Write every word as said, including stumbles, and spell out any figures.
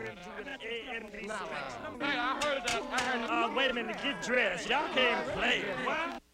Hey, I heard that. I heard that. Uh, wait a minute, get dressed. Y'all can't play. What?